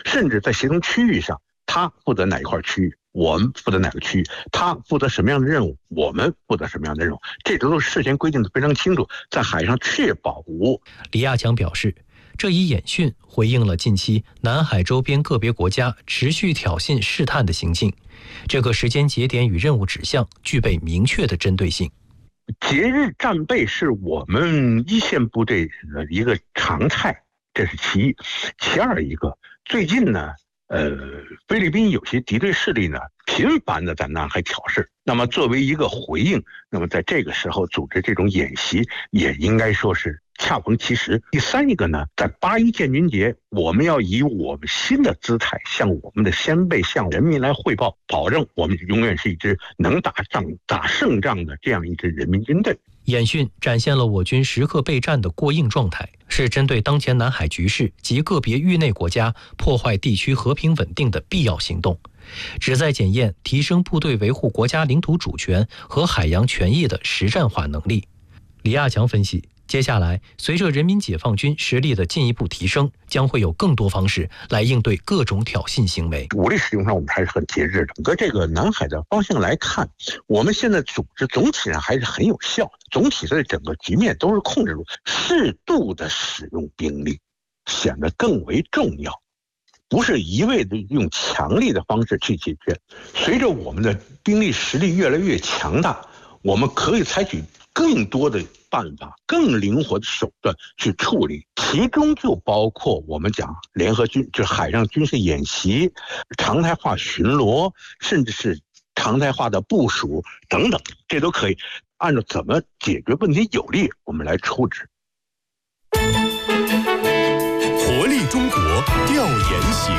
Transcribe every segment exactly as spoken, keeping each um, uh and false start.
甚至在协同区域上，他负责哪一块区域，我们负责哪个区域，他负责什么样的任务，我们负责什么样的任务，这都是事先规定的非常清楚，在海上确保无。 李亚强表示，这一演训回应了近期南海周边个别国家持续挑衅试探的行径，这个时间节点与任务指向具备明确的针对性。 节日战备是我们一线部队的一个常态，这是其一。其二一个，最近呢，呃，菲律宾有些敌对势力呢，频繁的在南海挑事。那么作为一个回应，那么在这个时候组织这种演习，也应该说是恰逢其时。第三一个呢，在八一建军节，我们要以我们新的姿态向我们的先辈、向人民来汇报，保证我们永远是一支能打仗、打胜仗的这样一支人民军队。 演训展现了我军时刻备战的过硬状态，是针对当前南海局势及个别域内国家破坏地区和平稳定的必要行动，旨在检验提升部队维护国家领土主权和海洋权益的实战化能力。李亚强分析，接下来随着人民解放军实力的进一步提升，将会有更多方式来应对各种挑衅行为。 武力使用上我们还是很节制的。整个这个南海的方向来看，我们现在组织总体上还是很有效的，总体的整个局面都是控制住，适度的使用兵力显得更为重要，不是一味的用强力的方式去解决。随着我们的兵力实力越来越强大，我们可以采取更多的办法，更灵活的手段去处理，其中就包括我们讲联合军，就是海上军事演习、常态化巡逻，甚至是常态化的部署等等，这都可以按照怎么解决问题有利，我们来处置。 活力中国调研行。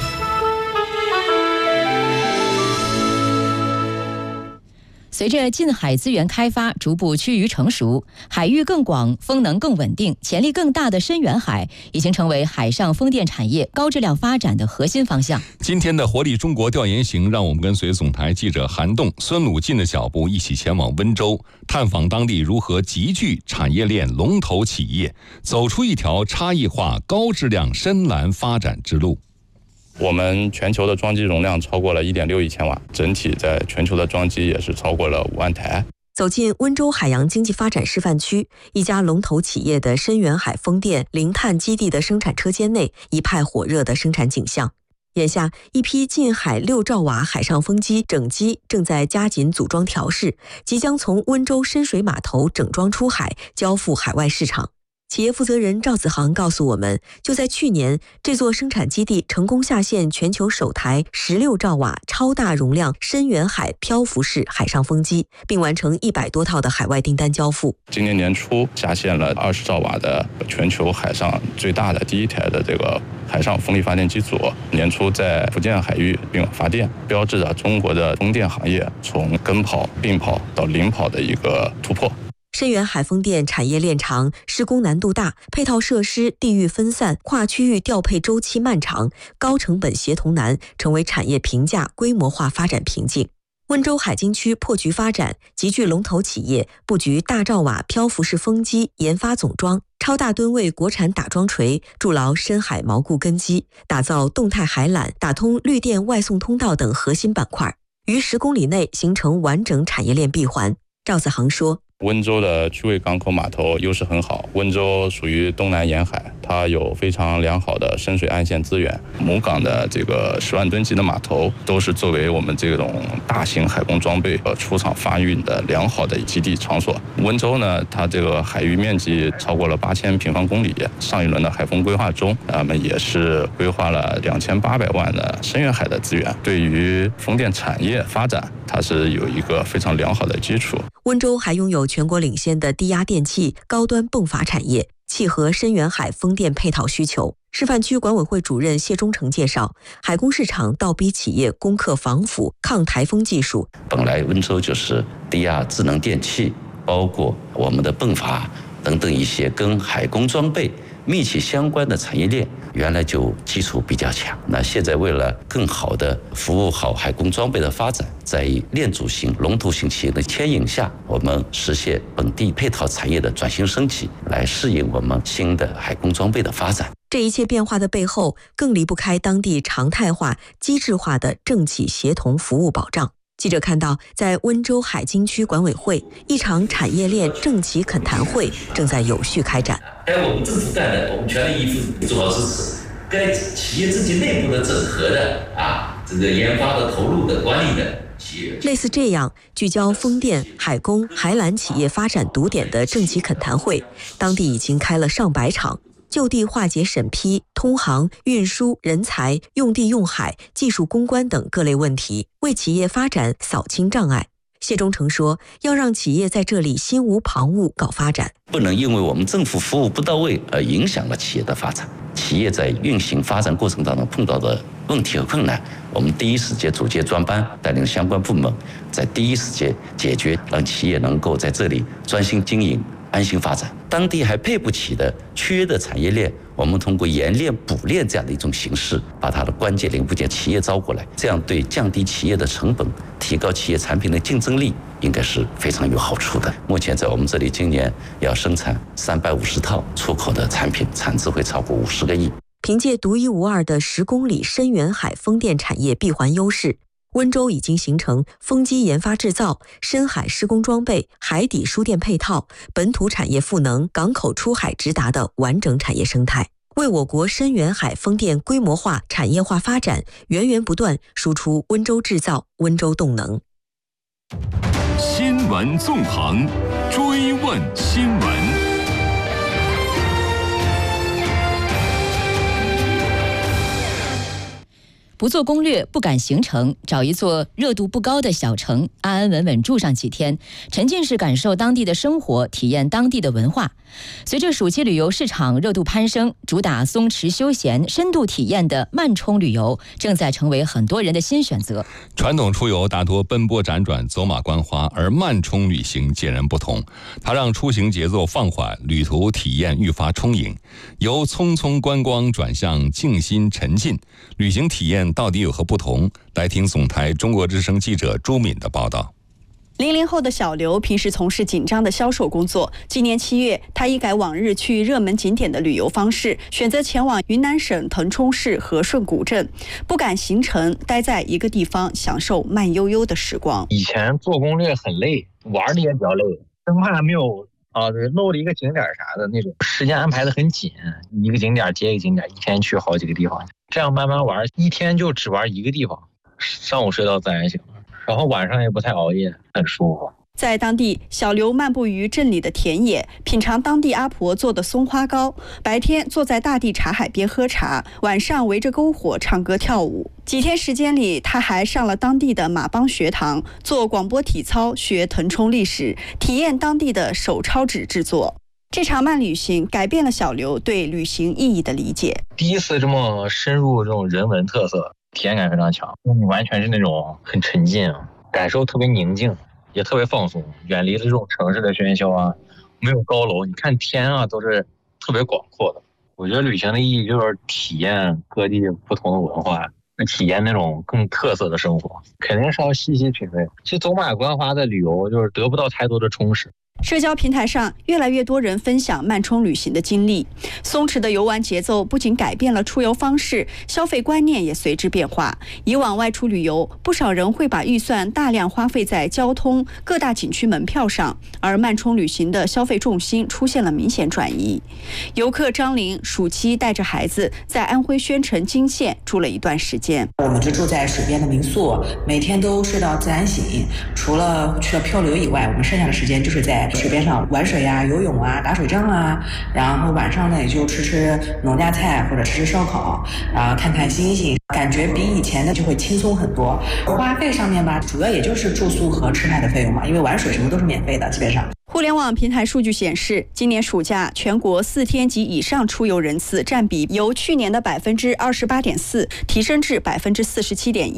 随着近海资源开发逐步趋于成熟，海域更广、风能更稳定、潜力更大的深远海已经成为海上风电产业高质量发展的核心方向。 今天的活力中国调研行，让我们跟随总台记者韩栋、孙鲁进的脚步，一起前往温州，探访当地如何集聚产业链龙头企业，走出一条差异化、高质量深蓝发展之路。 我们全球的装机容量超过了 一点六亿千瓦，整体在全球的装机也是超过了五万台。 走进温州海洋经济发展示范区，一家龙头企业的深远海风电零碳基地的生产车间内，一派火热的生产景象。眼下，一批近海六兆瓦海上风机整机正在加紧组装调试，即将从温州深水码头整装出海，交付海外市场。企业负责人赵子航告诉我们，就在去年，这座生产基地成功下线全球首台十六兆瓦超大容量深远海漂浮式海上风机，并完成一百多套的海外订单交付。 今年年初下线了二十兆瓦的全球海上最大的第一台的这个海上风力发电机组，年初在福建海域并网发电，标志着中国的风电行业从跟跑、并跑到领跑的一个突破。 深远海风电产业链长，施工难度大，配套设施地域分散，跨区域调配周期漫长，高成本协同难，成为产业评价规模化发展瓶颈。温州海经区破局发展，集聚龙头企业，布局大兆瓦漂浮式风机研发总装、超大吨位国产打桩锤，筑牢深海锚固根基，打造动态海缆、打通绿电外送通道等核心板块，于十公里内形成完整产业链闭环。赵子航说， 温州的区位港口码头优势很好，温州属于东南沿海，它有非常良好的深水岸线资源，母港的这个十万吨级的码头都是作为我们这种大型海工装备和出厂发运的良好的基地场所。温州呢，它这个海域面积超过了八千平方公里，上一轮的海风规划中，我们也是规划了两千八百万的深远海的资源，对于风电产业发展，它是有一个非常良好的基础。 温州还拥有全国领先的低压电器、高端泵阀产业，契合深远海风电配套需求。示范区管委会主任谢忠诚介绍，海工市场倒逼企业攻克防腐、抗台风技术。 本来温州就是低压智能电器，包括我们的泵阀等等一些跟海工装备密切相关的产业链原来就基础比较强。那现在为了更好的服务好海工装备的发展，在链组型、龙头型企业的牵引下，我们实现本地配套产业的转型升级，来适应我们新的海工装备的发展。 这一切变化的背后，更离不开当地常态化、机制化的政企协同服务保障。记者看到，在温州海经区管委会，一场产业链政企恳谈会正在有序开展。 该我们政府干的，我们全力以赴做好支持；该企业自己内部的整合的啊，这个研发的、投入的、管理的。 类似这样聚焦风电、海工、海缆企业发展堵点的政企恳谈会，当地已经开了上百场，就地化解审批、通航、运输、人才、用地用海、技术攻关等各类问题，为企业发展扫清障碍。谢忠诚说，要让企业在这里心无旁骛搞发展， 不能因为我们政府服务不到位而影响了企业的发展。企业在运行发展过程当中碰到的问题和困难，我们第一时间组建专班，带领相关部门在第一时间解决，让企业能够在这里专心经营、安心发展。当地还配不起的缺的产业链，我们通过研链补链这样的一种形式，把它的关键零部件企业招过来，这样对降低企业的成本、提高企业产品的竞争力，应该是非常有好处的。目前在我们这里，今年要生产三百五十套出口的产品，产值会超过五十个亿。 凭借独一无二的十公里深远海风电产业闭环优势，温州已经形成风机研发制造、深海施工装备、海底输电配套、本土产业赋能、港口出海直达的完整产业生态，为我国深远海风电规模化、产业化发展源源不断输出温州制造、温州动能。 新闻纵横，追问新闻。 不做攻略，不赶行程，找一座热度不高的小城，安安稳稳住上几天，沉浸式感受当地的生活，体验当地的文化。随着暑期旅游市场热度攀升，主打松弛休闲、深度体验的慢冲旅游正在成为很多人的新选择。 传统出游大多奔波辗转、走马观花，而慢冲旅行截然不同，它让出行节奏放缓，旅途体验愈发充盈，由匆匆观光转向静心沉浸。旅行体验到底有何不同？来听总台中国之声记者朱敏的报道。 零零后的小刘平时从事紧张的销售工作，今年七月，他一改往日去热门景点的旅游方式，选择前往云南省腾冲市和顺古镇，不赶行程，待在一个地方享受慢悠悠的时光。 以前做攻略很累，玩的也比较累，生怕没有啊漏了一个景点啥的那种，时间安排的很紧，一个景点接一个景点，一天去好几个地方，这样慢慢玩，一天就只玩一个地方，上午睡到自然醒了。然后晚上也不太熬夜，很舒服。 在当地，小刘漫步于镇里的田野，品尝当地阿婆做的松花糕。白天坐在大地茶海边喝茶，晚上围着篝火唱歌跳舞。几天时间里，他还上了当地的马帮学堂，做广播体操，学腾冲历史，体验当地的手抄纸制作。这场慢旅行改变了小刘对旅行意义的理解。 第一次这么深入这种人文特色，体验感非常强，你完全是那种很沉浸，感受特别宁静，也特别放松，远离了这种城市的喧嚣啊，没有高楼，你看天啊都是特别广阔的。我觉得旅行的意义就是体验各地不同的文化，体验那种更特色的生活，肯定是要细细品味。其实走马观花的旅游就是得不到太多的充实。 社交平台上，越来越多人分享慢冲旅行的经历。松弛的游玩节奏不仅改变了出游方式，消费观念也随之变化。以往外出旅游，不少人会把预算大量花费在交通、各大景区门票上，而慢冲旅行的消费重心出现了明显转移。游客张玲暑期带着孩子在安徽宣城金县住了一段时间。 我们就住在水边的民宿，每天都睡到自然醒，除了去了漂流以外，我们剩下的时间就是在水边上玩水啊、游泳啊、打水仗啊，然后晚上呢也就吃吃农家菜或者吃吃烧烤啊，看看星星，感觉比以前的就会轻松很多。花费上面吧，主要也就是住宿和吃饭的费用嘛，因为玩水什么都是免费的，基本上。 互联网平台数据显示，今年暑假全国四天及以上出游人次占比由去年的百分之二十八点四提升至百分之四十七点一。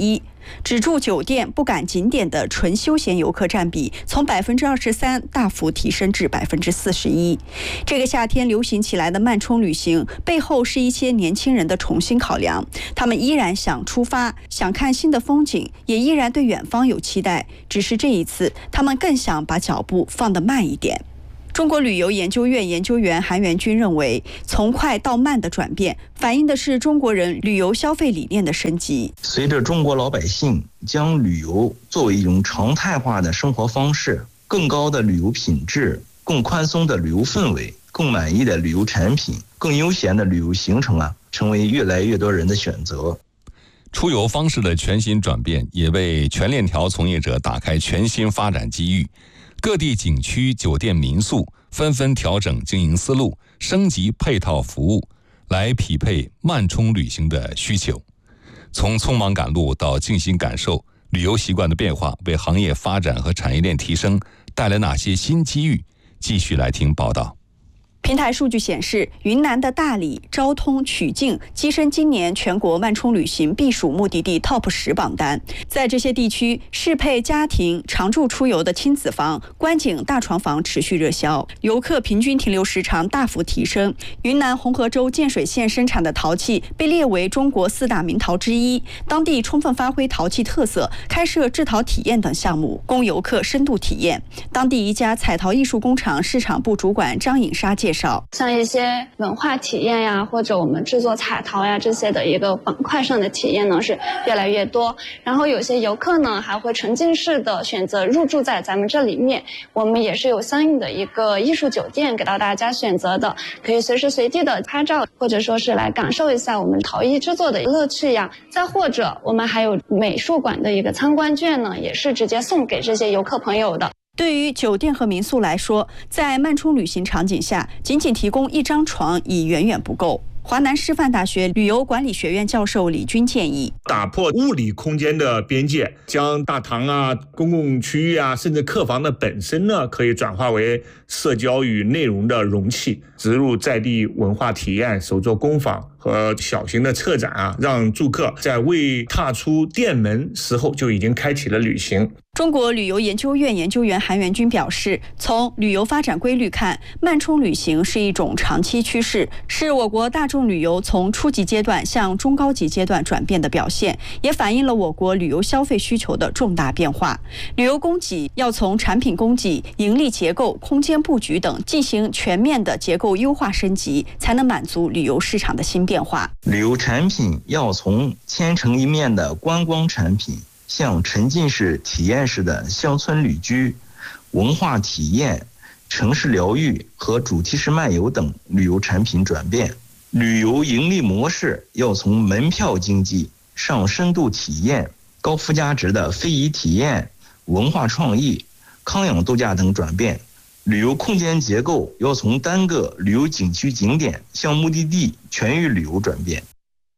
只住酒店不赶景点的纯休闲游客占比从百分之二十三大幅提升至百分之四十一。这个夏天流行起来的慢冲旅行背后是一些年轻人的重新考量，他们依然想出发，想看新的风景，也依然对远方有期待，只是这一次他们更想把脚步放得慢一点。中国旅游研究院研究员韩元军认为，从快到慢的转变反映的是中国人旅游消费理念的升级。 随着中国老百姓将旅游作为一种常态化的生活方式，更高的旅游品质、更宽松的旅游氛围、更满意的旅游产品、更悠闲的旅游行程啊，成为越来越多人的选择。 出游方式的全新转变，也为全链条从业者打开全新发展机遇。各地景区、酒店、民宿纷纷调整经营思路，升级配套服务，来匹配慢冲旅行的需求。从匆忙赶路到静心感受，旅游习惯的变化为行业发展和产业链提升带来哪些新机遇？继续来听报道。 平台数据显示，云南的大理、昭通、曲靖跻身今年全国慢冲旅行避暑目的地 Top 十榜单。在这些地区，适配家庭常住出游的亲子房、观景大床房持续热销，游客平均停留时长大幅提升。云南红河州建水县生产的陶器被列为中国四大名陶之一，当地充分发挥陶器特色，开设制陶体验等项目，供游客深度体验。当地一家彩陶艺术工厂市场部主管张颖莎介绍， 像一些文化体验呀，或者我们制作彩陶呀这些的一个板块上的体验呢是越来越多。然后有些游客呢还会沉浸式的选择入住在咱们这里面，我们也是有相应的一个艺术酒店给到大家选择的，可以随时随地的拍照，或者说是来感受一下我们陶艺制作的乐趣呀。再或者我们还有美术馆的一个参观券呢，也是直接送给这些游客朋友的。 对于酒店和民宿来说，在慢冲旅行场景下，仅仅提供一张床已远远不够。华南师范大学旅游管理学院教授李军建议， 打破物理空间的边界，将大堂啊、公共区域啊，甚至客房的本身呢，可以转化为社交与内容的容器，植入在地文化体验、手作工坊和小型的策展啊，让住客在未踏出店门时候就已经开启了旅行。 中国旅游研究院研究员韩元军表示，从旅游发展规律看，慢冲旅行是一种长期趋势，是我国大众旅游从初级阶段向中高级阶段转变的表现，也反映了我国旅游消费需求的重大变化。旅游供给要从产品供给、盈利结构、空间布局等进行全面的结构优化升级，才能满足旅游市场的新变化。 旅游产品要从千城一面的观光产品，向沉浸式体验式的乡村旅居、文化体验、城市疗愈和主题式漫游等旅游产品转变。旅游盈利模式要从门票经济上深度体验、高附加值的非遗体验、文化创意、康养度假等转变。旅游空间结构要从单个旅游景区景点向目的地全域旅游转变。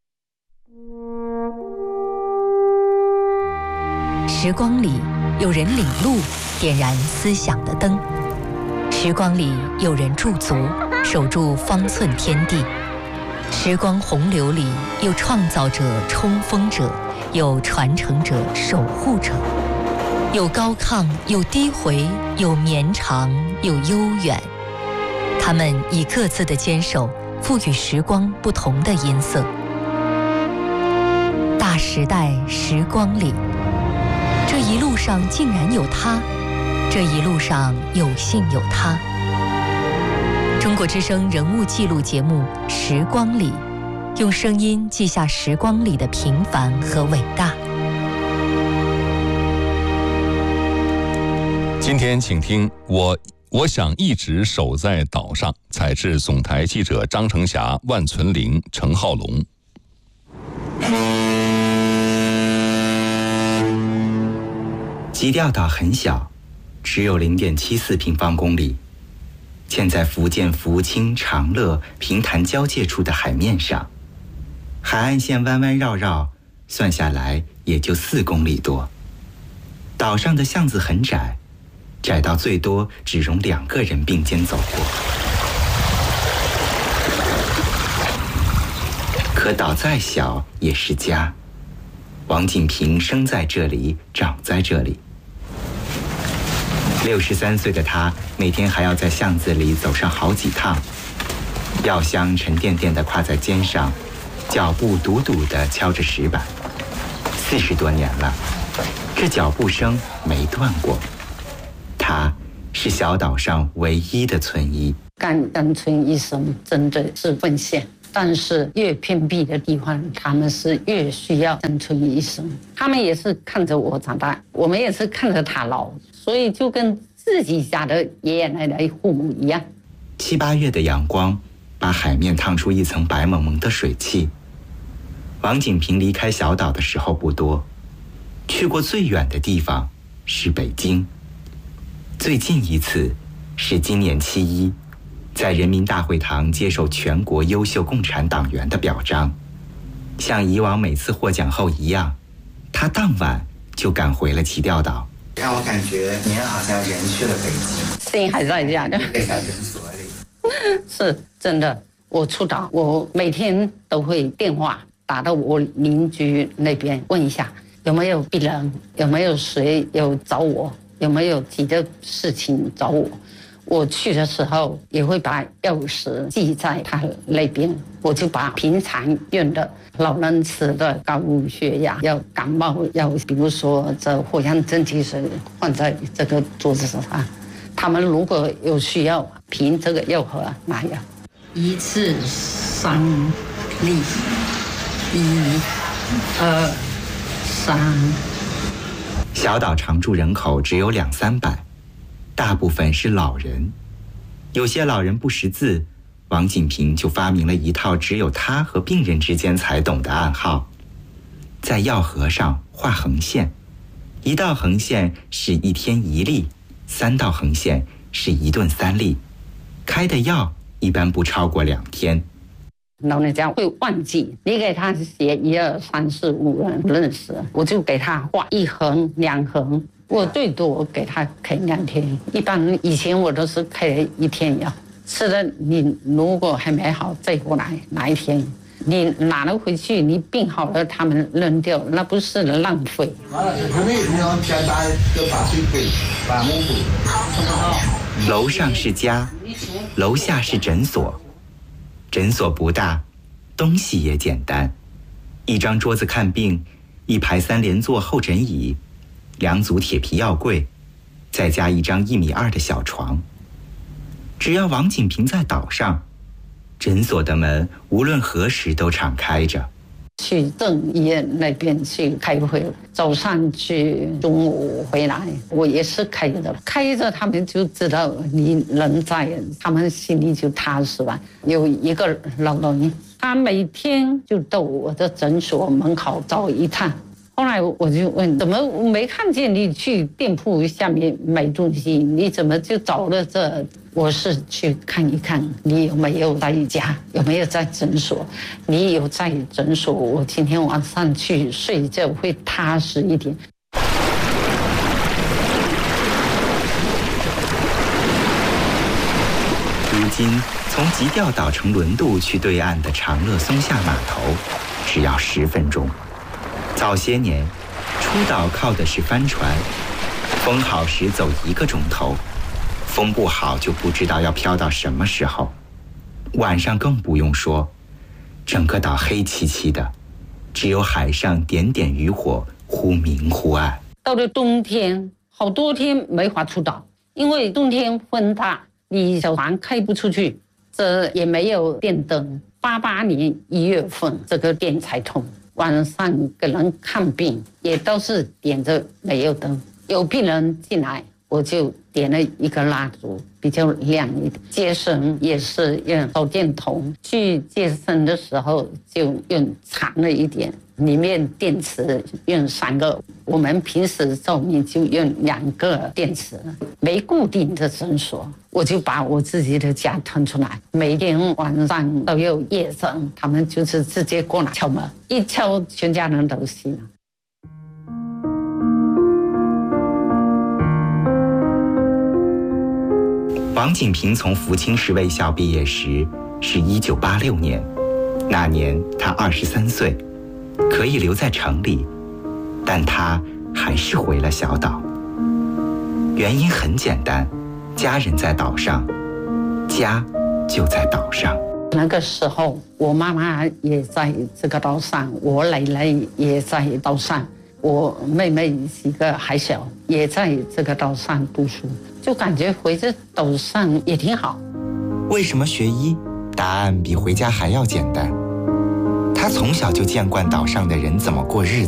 时光里有人领路，点燃思想的灯；时光里有人驻足，守住方寸天地；时光洪流里有创造者、冲锋者，有传承者、守护者，有高亢，有低回，有绵长，有悠远。他们以各自的坚守，赋予时光不同的音色。大时代时光里，这一路上竟然有他，这一路上有幸有他。中国之声人物记录节目《时光里》，用声音记下时光里的平凡和伟大。 今天请听我我想一直守在岛上，采自总台记者张成霞、万存玲、程浩龙。 基调岛很小，只有 零点七四平方公里，建在福建福清长乐平潭交界处的海面上，海岸线弯弯绕绕，算下来也就四公里多。岛上的巷子很窄，窄到最多只容两个人并肩走过。可岛再小也是家， 王锦平生在这里，长在这里。六十三岁的他，每天还要在巷子里走上好几趟，药香沉甸甸地挎在肩上，脚步笃笃地敲着石板。四十多年了，这脚步声没断过。他是小岛上唯一的村医。 干干村医生真的是奉献，但是越偏僻的地方，他们是越需要干村医生。他们也是看着我长大，我们也是看着他老，所以就跟自己家的爷爷奶奶、父母一样。 七八月的阳光把海面烫出一层白蒙蒙的水汽。王锦平离开小岛的时候不多，去过最远的地方是北京。最近一次是今年七一，在人民大会堂接受全国优秀共产党员的表彰。像以往每次获奖后一样，他当晚就赶回了齐钓岛。 让我感觉您好像人去了北京， 心还在家的， 在诊所里。 是真的，我出岛，我每天都会电话打到我邻居那边问一下有没有病人，有没有谁有找我，有没有急的事情找我。我去的时候也会把钥匙寄在他那边，我就把平常用的老人吃的高血压、要感冒药，比如说这藿香正气水放在这个桌子上，他们如果有需要，凭这个药盒拿药。一次三粒，一、二、三。 小岛常住人口只有两三百，大部分是老人。有些老人不识字，王锦平就发明了一套只有他和病人之间才懂的暗号，在药盒上画横线，一道横线是一天一粒，三道横线是一顿三粒，开的药一般不超过两天。 老人家会忘记，你给他写一二三四五人不认识，我就给他画一横两横，我最多给他开两天，一般以前我都是开一天药，吃了你如果还没好再过来拿一天，你拿了回去你病好了他们扔掉，那不是浪费。 楼上是家，楼下是诊所。诊所不大，东西也简单，一张桌子看病，一排三连座候诊椅，两组铁皮药柜，再加一张一米二的小床。只要王锦平在岛上，诊所的门无论何时都敞开着。 去镇医院那边去开会，早上去，中午回来，我也是开着，开着他们就知道你人在，他们心里就踏实了。有一个老人，他每天就到我的诊所门口走一趟。后来我就问，怎么没看见你去店铺下面买东西？你怎么就走了这？我是去看一看你有没有在家，有没有在诊所。你有在诊所，我今天晚上去睡觉会踏实一点。 如今从急调岛乘轮渡去对岸的长乐松下码头，只要十分钟。早些年，出岛靠的是帆船，风好时走一个钟头，风不好就不知道要飘到什么时候。晚上更不用说，整个岛黑漆漆的，只有海上点点渔火忽明忽暗。 到了冬天，好多天没法出岛，因为冬天风大，你小船开不出去，这也没有电灯。八八年一月份，这个电才通。晚上给人看病也都是点着煤油灯，有病人进来我就点了一个蜡烛，比较亮一点。接生也是用手电筒，去接生的时候就用长了一点，里面电池用三个，我们平时照明就用两个电池。没固定的诊所，我就把我自己的家腾出来，每天晚上都有夜诊，他们就是直接过来敲门，一敲全家人都醒了。 王锦平从福清市卫校毕业时是一九八六年，那年他二十三岁，可以留在城里， 但他还是回了小岛。原因很简单，家人在岛上，家就在岛上。 那个时候，我妈妈也在这个岛上，我奶奶也在岛上，我妹妹几个还小，也在这个岛上读书，就感觉回这岛上也挺好。 为什么学医？答案比回家还要简单。他从小就见惯岛上的人怎么过日子。